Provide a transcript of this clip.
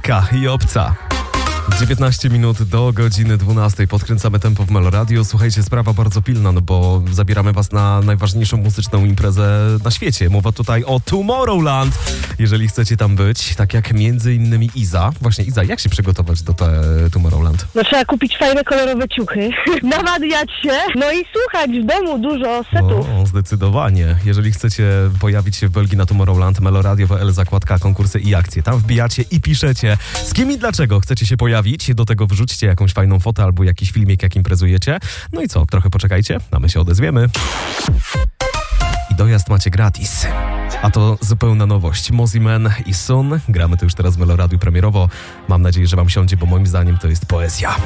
Zakładka i Obca. 19 minut do godziny 12. Podkręcamy tempo w Meloradio. Słuchajcie, sprawa bardzo pilna, no bo zabieramy was na najważniejszą muzyczną imprezę na świecie. Mowa tutaj o Tomorrowland. Jeżeli chcecie tam być, tak jak między innymi Iza. Właśnie Iza, jak się przygotować do Tomorrowland? No trzeba kupić fajne, kolorowe ciuchy, nawadniać się, no i słuchać w domu dużo setów. O, zdecydowanie. Jeżeli chcecie pojawić się w Belgii na Tomorrowland, meloradio.pl, zakładka, konkursy i akcje. Tam wbijacie i piszecie, z kim i dlaczego chcecie się pojawić. Do tego wrzućcie jakąś fajną fotę albo jakiś filmik, jak imprezujecie. No i co, trochę poczekajcie, a my się odezwiemy. I dojazd macie gratis. A to zupełna nowość. Mozzie Man i Sun. Gramy to już teraz w Meloradiu premierowo. Mam nadzieję, że wam siądzie, bo moim zdaniem to jest poezja.